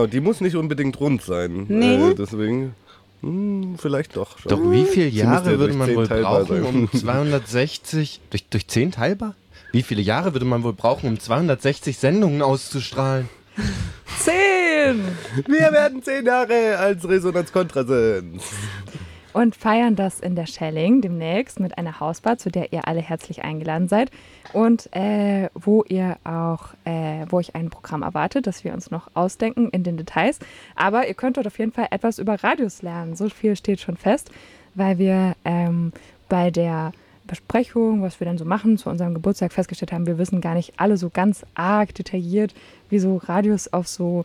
Die muss nicht unbedingt rund sein. Nee. Deswegen, vielleicht doch schon. Doch wie viele Sie müsste Jahre ja würde durch man 10 wohl teilbar brauchen, sein. um 260... Durch 10 teilbar? Wie viele Jahre würde man wohl brauchen, um 260 Sendungen auszustrahlen? 10! Wir werden 10 Jahre als Resonanz-Kontrasens. Und feiern das in der Schelling demnächst mit einer Hausbar, zu der ihr alle herzlich eingeladen seid. Und wo euch ein Programm erwartet, das wir uns noch ausdenken in den Details. Aber ihr könnt dort auf jeden Fall etwas über Radios lernen. So viel steht schon fest, weil wir bei der Besprechung, was wir dann so machen, zu unserem Geburtstag festgestellt haben, wir wissen gar nicht alle so ganz arg detailliert, wie so Radios auf so...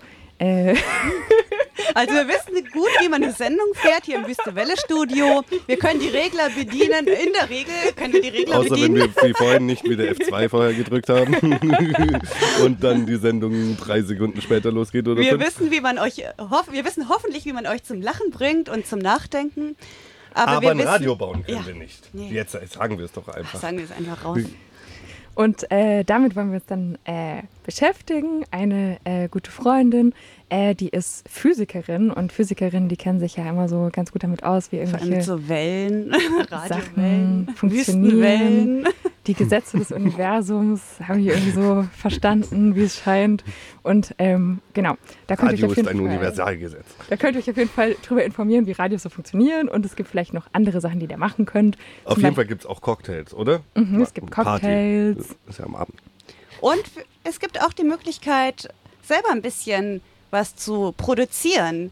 Also wir wissen gut, wie man eine Sendung fährt hier im Wüste-Welle-Studio. Wir können die Regler bedienen. In der Regel können wir die Regler Außer bedienen. wenn wir wie vorhin nicht wieder F2 vorher gedrückt haben und dann die Sendung 3 Sekunden später losgeht oder Wir 5. wissen, wir wissen hoffentlich, wie man euch zum Lachen bringt und zum Nachdenken. Aber wir ein wissen, Radio bauen können Ja. wir nicht. Nee. Jetzt sagen wir es doch einfach. Sagen wir es einfach raus. Und damit wollen wir uns dann beschäftigen. Eine gute Freundin, die ist Physikerin. Und Physikerinnen, die kennen sich ja immer so ganz gut damit aus, wie Vor allem mit irgendwelche so Wellen, Sachen Radiowellen, funktionieren. Wüstenwellen. Die Gesetze des Universums habe ich irgendwie so verstanden, wie es scheint. Und genau, da könnt ihr Radio euch auf ist jeden ein Fall... Universalgesetz. Da könnt ihr euch auf jeden Fall darüber informieren, wie Radios so funktionieren. Und es gibt vielleicht noch andere Sachen, die ihr machen könnt. Auf jeden Fall gibt es auch Cocktails, oder? Es gibt Party. Cocktails. Ist ja am Abend. Und es gibt auch die Möglichkeit, selber ein bisschen was zu produzieren.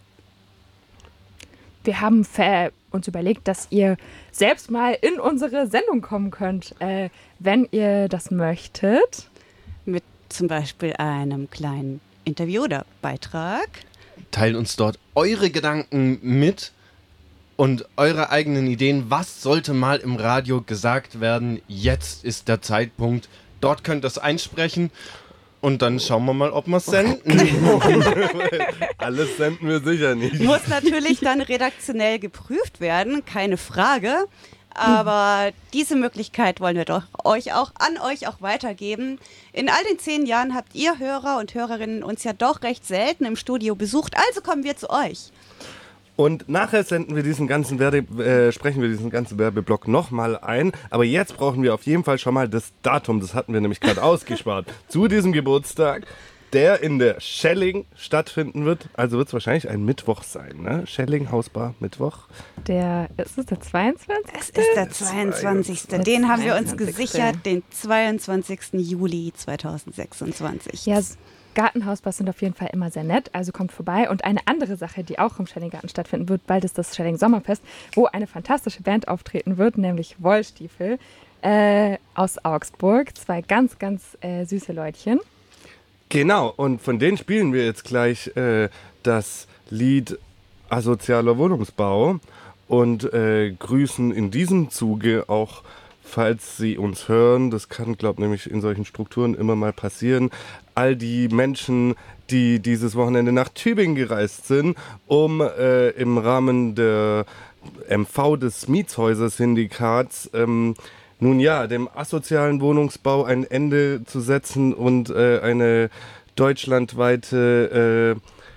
Wir haben uns überlegt, dass ihr selbst mal in unsere Sendung kommen könnt, wenn ihr das möchtet. Mit zum Beispiel einem kleinen Interview oder Beitrag. Teilt uns dort eure Gedanken mit und eure eigenen Ideen. Was sollte mal im Radio gesagt werden? Jetzt ist der Zeitpunkt. Dort könnt ihr es einsprechen und dann schauen wir mal, ob wir es senden. Alles senden wir sicher nicht. Muss natürlich dann redaktionell geprüft werden, keine Frage. Aber diese Möglichkeit wollen wir doch an euch auch weitergeben. In all den 10 Jahren habt ihr Hörer und Hörerinnen uns ja doch recht selten im Studio besucht. Also kommen wir zu euch. Und nachher sprechen wir diesen ganzen Werbeblock nochmal ein. Aber jetzt brauchen wir auf jeden Fall schon mal das Datum. Das hatten wir nämlich gerade ausgespart. Zu diesem Geburtstag, der in der Schelling stattfinden wird. Also wird es wahrscheinlich ein Mittwoch sein, ne? Schelling, Hausbar, Mittwoch. Ist es der 22.? Es ist der 22. Den haben wir uns 22.. gesichert, den 22. Juli 2026. Ja, Gartenhausbars sind auf jeden Fall immer sehr nett, also kommt vorbei. Und eine andere Sache, die auch im Schellinggarten stattfinden wird, bald ist das Schelling Sommerfest, wo eine fantastische Band auftreten wird, nämlich Wollstiefel aus Augsburg. 2 ganz, ganz süße Leutchen. Genau, und von denen spielen wir jetzt gleich das Lied Asozialer Wohnungsbau und grüßen in diesem Zuge auch, falls Sie uns hören, das kann, glaube ich, nämlich in solchen Strukturen immer mal passieren, all die Menschen, die dieses Wochenende nach Tübingen gereist sind, um im Rahmen der MV des Mietshäuser-Syndikats dem asozialen Wohnungsbau ein Ende zu setzen und eine deutschlandweite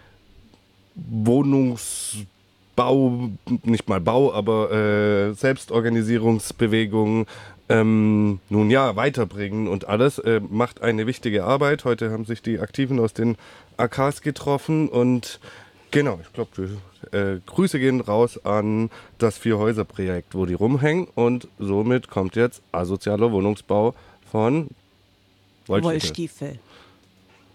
Selbstorganisierungsbewegung weiterbringen und alles. Macht eine wichtige Arbeit. Heute haben sich die Aktiven aus den AKs getroffen und genau, ich glaube, Grüße gehen raus an das 4-Häuser-Projekt, wo die rumhängen und somit kommt jetzt asozialer Wohnungsbau von Wollstiefel. Wollstiefel.